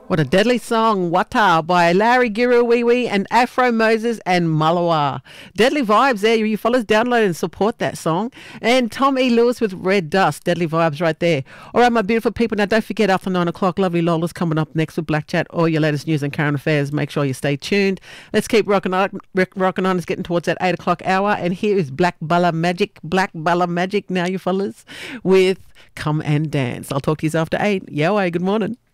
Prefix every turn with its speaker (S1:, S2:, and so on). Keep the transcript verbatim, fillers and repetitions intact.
S1: What a deadly song, Wata, by Larry Giruwiwi and Afro Moses and Malawa. Deadly vibes there. You fellas download and support that song. And Tom E. Lewis with Red Dust. Deadly vibes right there. All right, my beautiful people. Now, don't forget, after nine o'clock, lovely Lola's coming up next with Black Chat. All your latest news and current affairs. Make sure you stay tuned. Let's keep rocking on. Rocking on. It's getting towards that eight o'clock hour. And here is Black Bala Magic. Black Bala Magic now, you fellas, with Come and Dance. I'll talk to you after eight. Yo, good morning.